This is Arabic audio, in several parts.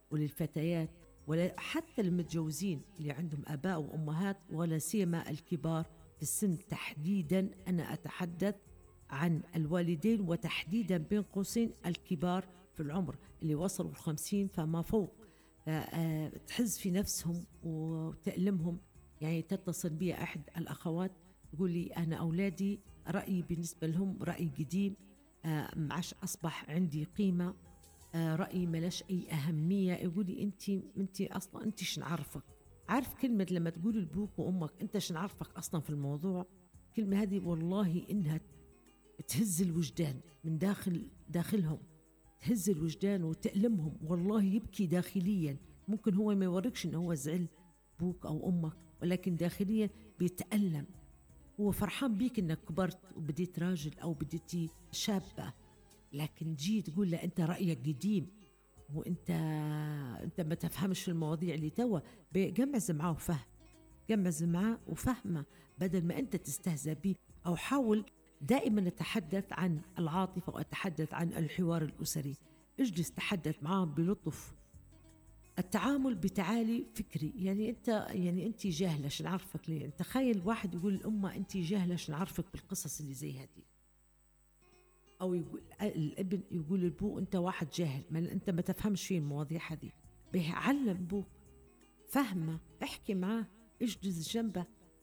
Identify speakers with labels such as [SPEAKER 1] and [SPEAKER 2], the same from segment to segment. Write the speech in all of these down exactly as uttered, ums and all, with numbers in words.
[SPEAKER 1] وللفتيات، ولا حتى المتجوزين اللي عندهم آباء وأمهات، ولا سيما الكبار في السن تحديدا. أنا أتحدث عن الوالدين، وتحديدا بين قوسين الكبار في العمر اللي وصلوا الخمسين فما فوق. تحز في نفسهم وتألمهم. يعني تتصل بي أحد الأخوات تقول لي أنا أولادي رأيي بالنسبة لهم رأي قديم، معش أصبح عندي قيمة، رأيي ملاش أي أهمية. يقول لي أنت أنت أصلا أنت شن عارفك؟ عارف كلمة لما تقول لبوك وأمك أنت شن عارفك أصلا في الموضوع؟ كلمة هذه والله إنها تهز الوجدان من داخل داخلهم، تهز الوجدان وتألمهم. والله يبكي داخليا. ممكن هو ما يوريكش إنه هو زعل بوك أو أمك، ولكن داخليا بيتألم. هو فرحان بيك إنك كبرت وبديت راجل أو بديتي شابة، لكن جي تقول له أنت رأيك قديم وأنت أنت ما تفهمش في المواضيع اللي توا. جمعز معاه وفهم، جمعز معاه وفهمه بدل ما أنت تستهزأ به. أو حاول دائما نتحدث عن العاطفة وأتحدث عن الحوار الأسري. اجلس تحدث معاه بلطف. التعامل بتعالي فكري. يعني أنت يعني أنت جاهلة شن عارفك ليه؟ تخيل واحد يقول الأمة أنت جاهلة شن عارفك بالقصص اللي زي هذه، أو يقول الابن يقول البو أنت واحد جاهل، ما أنت ما تفهمش فيه المواضيع هذه. بيعلم بوك، فهمه، احكي معاه، اجلس جنبه.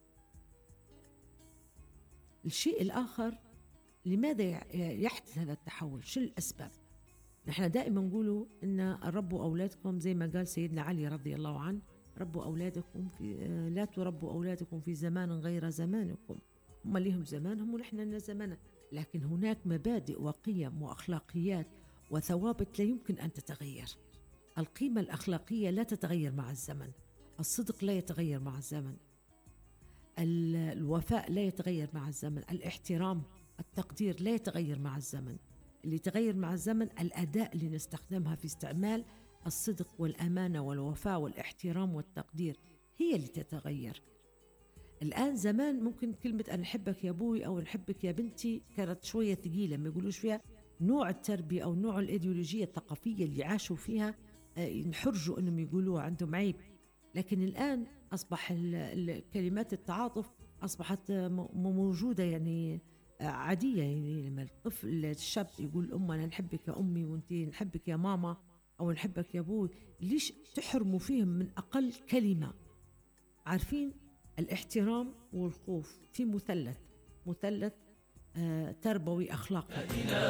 [SPEAKER 1] الشيء الآخر، لماذا يحدث هذا التحول؟ شو الأسباب؟ نحن دائما نقولوا إن ربوا أولادكم زي ما قال سيدنا علي رضي الله عنه، ربوا أولادكم في لا تربوا أولادكم في زمان غير زمانكم. هم لهم زمانهم ونحن لنا زماننا، لكن هناك مبادئ وقيم وأخلاقيات وثوابت لا يمكن أن تتغير. القيمة الأخلاقية لا تتغير مع الزمن، الصدق لا يتغير مع الزمن، الوفاء لا يتغير مع الزمن، الاحترام التقدير لا يتغير مع الزمن. اللي يتغير مع الزمن الأداء اللي نستخدمها في استعمال الصدق والأمانة والوفاء والاحترام والتقدير هي اللي تتغير. الآن زمان ممكن كلمة أنا أحبك يا أبوي أو نحبك يا بنتي كانت شوية ثقيلة، ما يقولوش فيها نوع التربية أو نوع الإيديولوجية الثقافية اللي عاشوا فيها ينحرجوا أنهم يقولوها، عندهم عيب. لكن الآن أصبح كلمات التعاطف أصبحت موجودة، يعني عادية. يعني لما الطفل الشاب يقول أم أنا نحبك يا أمي وأنتي نحبك يا ماما أو نحبك يا أبوي، ليش تحرموا فيهم من أقل كلمة؟ عارفين الاحترام والخوف في مثلث مثلث آه تربوي أخلاقي.